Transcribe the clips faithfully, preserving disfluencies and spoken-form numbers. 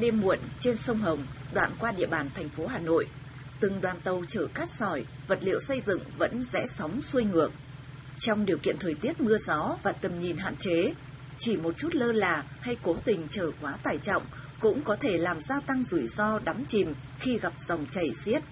Đêm muộn trên sông Hồng, đoạn qua địa bàn thành phố Hà Nội, từng đoàn tàu chở cát sỏi, vật liệu xây dựng vẫn rẽ sóng xuôi ngược. Trong điều kiện thời tiết mưa gió và tầm nhìn hạn chế, chỉ một chút lơ là hay cố tình chở quá tải trọng cũng có thể làm gia tăng rủi ro đắm chìm khi gặp dòng chảy xiết.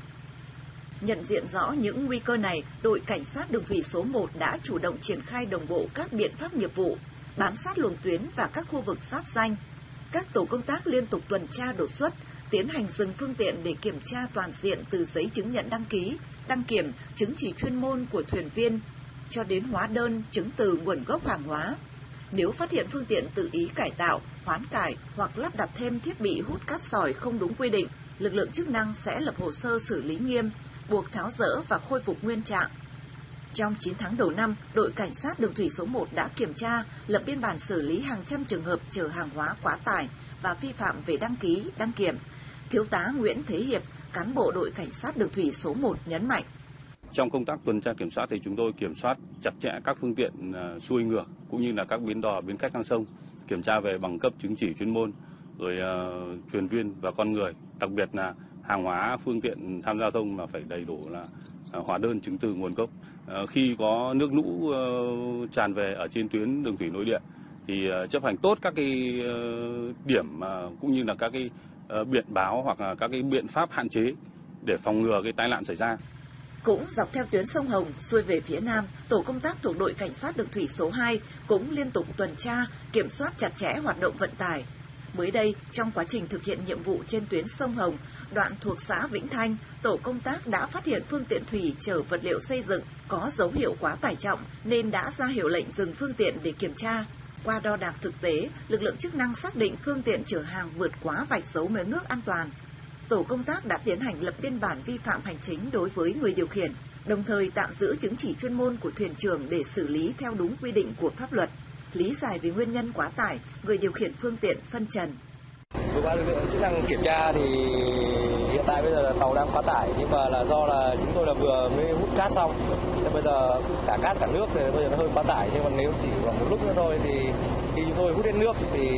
Nhận diện rõ những nguy cơ này, đội cảnh sát đường thủy số một đã chủ động triển khai đồng bộ các biện pháp nghiệp vụ, bám sát luồng tuyến và các khu vực giáp ranh. Các tổ công tác liên tục tuần tra đột xuất, tiến hành dừng phương tiện để kiểm tra toàn diện từ giấy chứng nhận đăng ký, đăng kiểm, chứng chỉ chuyên môn của thuyền viên, cho đến hóa đơn, chứng từ nguồn gốc hàng hóa. Nếu phát hiện phương tiện tự ý cải tạo, hoán cải hoặc lắp đặt thêm thiết bị hút cát sỏi không đúng quy định, lực lượng chức năng sẽ lập hồ sơ xử lý nghiêm, buộc tháo dỡ và khôi phục nguyên trạng. Trong chín tháng đầu năm, đội cảnh sát đường thủy số một đã kiểm tra, lập biên bản xử lý hàng trăm trường hợp chở hàng hóa quá tải và vi phạm về đăng ký, đăng kiểm. Thiếu tá Nguyễn Thế Hiệp, cán bộ đội cảnh sát đường thủy số một nhấn mạnh. Trong công tác tuần tra kiểm soát thì chúng tôi kiểm soát chặt chẽ các phương tiện xuôi ngược cũng như là các bến đò, bến khách ngang sông, kiểm tra về bằng cấp chứng chỉ chuyên môn, rồi uh, thuyền viên và con người, đặc biệt là hàng hóa phương tiện tham gia giao thông mà phải đầy đủ là uh, hóa đơn chứng từ nguồn gốc. Uh, khi có nước lũ uh, tràn về ở trên tuyến đường thủy nội địa thì uh, chấp hành tốt các cái uh, điểm uh, cũng như là các cái uh, biển báo hoặc là các cái biện pháp hạn chế để phòng ngừa cái tai nạn xảy ra. Cũng dọc theo tuyến sông Hồng, xuôi về phía Nam, tổ công tác thuộc đội cảnh sát đường thủy số hai cũng liên tục tuần tra, kiểm soát chặt chẽ hoạt động vận tải. Mới đây, trong quá trình thực hiện nhiệm vụ trên tuyến sông Hồng, đoạn thuộc xã Vĩnh Thanh, tổ công tác đã phát hiện phương tiện thủy chở vật liệu xây dựng có dấu hiệu quá tải trọng nên đã ra hiệu lệnh dừng phương tiện để kiểm tra. Qua đo đạc thực tế, lực lượng chức năng xác định phương tiện chở hàng vượt quá vạch dấu mớ nước an toàn. Tổ công tác đã tiến hành lập biên bản vi phạm hành chính đối với người điều khiển, đồng thời tạm giữ chứng chỉ chuyên môn của thuyền trưởng để xử lý theo đúng quy định của pháp luật. Lý giải về nguyên nhân quá tải, người điều khiển phương tiện phân trần. Cơ quan lực lượng chức năng kiểm tra thì hiện tại bây giờ là tàu đang quá tải, nhưng mà là do là chúng tôi là vừa mới hút cát xong, nên bây giờ cả cát cả nước thì bây giờ nó hơi quá tải, nhưng mà nếu chỉ còn một lúc nữa thôi thì khi chúng tôi hút hết nước thì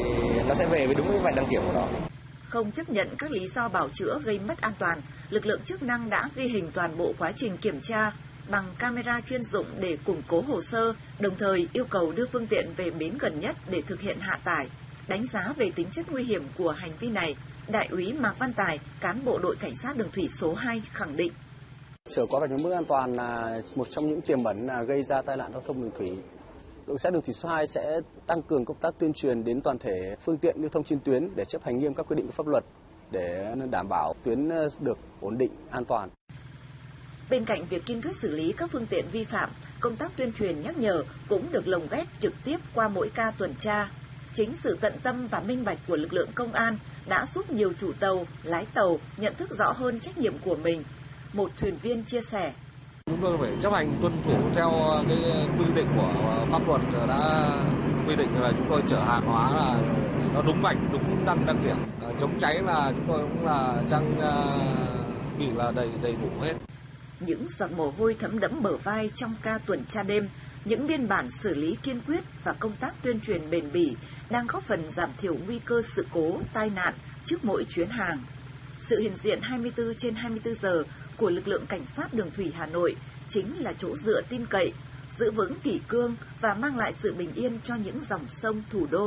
nó sẽ về với đúng cái vạch đăng kiểm của nó. Không chấp nhận các lý do bào chữa gây mất an toàn, lực lượng chức năng đã ghi hình toàn bộ quá trình kiểm tra bằng camera chuyên dụng để củng cố hồ sơ, đồng thời yêu cầu đưa phương tiện về bến gần nhất để thực hiện hạ tải. Đánh giá về tính chất nguy hiểm của hành vi này, Đại úy Mạc Văn Tài, cán bộ đội cảnh sát đường thủy số hai khẳng định. Chở quá vạch mức an toàn là một trong những tiềm ẩn là gây ra tai nạn giao thông đường thủy. Đội cảnh sát đường thủy số hai sẽ tăng cường công tác tuyên truyền đến toàn thể phương tiện lưu thông trên tuyến để chấp hành nghiêm các quy định của pháp luật để đảm bảo tuyến được ổn định, an toàn. Bên cạnh việc kiên quyết xử lý các phương tiện vi phạm, công tác tuyên truyền nhắc nhở cũng được lồng ghép trực tiếp qua mỗi ca tuần tra. Chính sự tận tâm và minh bạch của lực lượng công an đã giúp nhiều chủ tàu, lái tàu nhận thức rõ hơn trách nhiệm của mình. Một thuyền viên chia sẻ. Chúng tôi phải chấp hành tuân thủ theo cái quy định của pháp luật đã quy định là chúng tôi chở hàng hóa là nó đúng vạch, đúng đăng đăng kiểm. Chống cháy là chúng tôi cũng là trang bị là đầy đầy đủ hết. Những giọt mồ hôi thấm đẫm bờ vai trong ca tuần tra đêm, những biên bản xử lý kiên quyết và công tác tuyên truyền bền bỉ đang góp phần giảm thiểu nguy cơ sự cố, tai nạn trước mỗi chuyến hàng. Sự hiện diện hai mươi tư trên hai mươi tư giờ của lực lượng cảnh sát đường thủy Hà Nội chính là chỗ dựa tin cậy, giữ vững kỷ cương và mang lại sự bình yên cho những dòng sông thủ đô.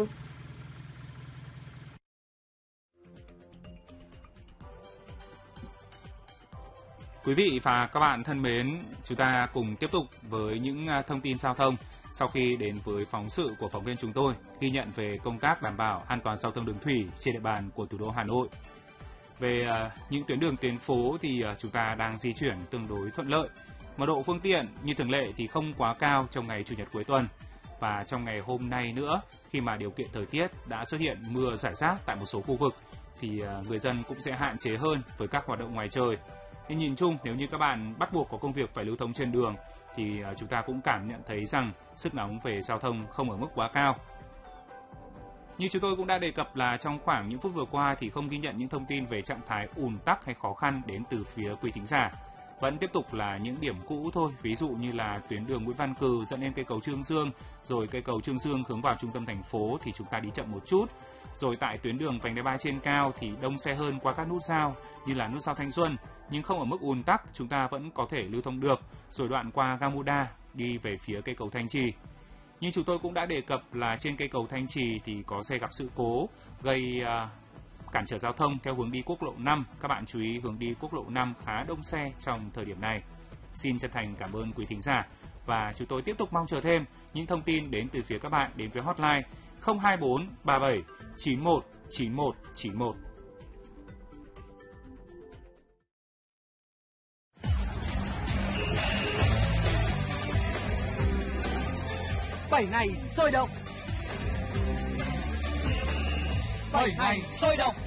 Quý vị và các bạn thân mến, chúng ta cùng tiếp tục với những thông tin giao thông sau khi đến với phóng sự của phóng viên chúng tôi ghi nhận về công tác đảm bảo an toàn giao thông đường thủy trên địa bàn của thủ đô Hà Nội. Về uh, những tuyến đường tuyến phố thì uh, chúng ta đang di chuyển tương đối thuận lợi. Mật độ phương tiện như thường lệ thì không quá cao trong ngày Chủ nhật cuối tuần. Và trong ngày hôm nay nữa, khi mà điều kiện thời tiết đã xuất hiện mưa rải rác tại một số khu vực, thì uh, người dân cũng sẽ hạn chế hơn với các hoạt động ngoài trời. Nhưng nhìn chung, nếu như các bạn bắt buộc có công việc phải lưu thông trên đường, thì uh, chúng ta cũng cảm nhận thấy rằng sức nóng về giao thông không ở mức quá cao. Như chúng tôi cũng đã đề cập là trong khoảng những phút vừa qua thì không ghi nhận những thông tin về trạng thái ùn tắc hay khó khăn đến từ phía quý thính giả. vẫn tiếp tục là những điểm cũ thôi, ví dụ như là tuyến đường Nguyễn Văn Cừ dẫn lên cây cầu Trương Dương, rồi cây cầu Trương Dương hướng vào trung tâm thành phố thì chúng ta đi chậm một chút. Rồi tại tuyến đường vành đai ba trên cao thì đông xe hơn qua các nút giao như là nút giao Thanh Xuân, nhưng không ở mức ùn tắc, chúng ta vẫn có thể lưu thông được. Rồi đoạn qua Gamuda đi về phía cây cầu Thanh Trì. Nhưng chúng tôi cũng đã đề cập là trên cây cầu Thanh Trì thì có xe gặp sự cố gây uh, cản trở giao thông theo hướng đi quốc lộ năm. Các bạn chú ý hướng đi quốc lộ năm khá đông xe trong thời điểm này. Xin chân thành cảm ơn quý thính giả và chúng tôi tiếp tục mong chờ thêm những thông tin đến từ phía các bạn đến với hotline không hai bốn ba bảy chín một chín một chín một. bảy ngày sôi động. bảy ngày sôi động.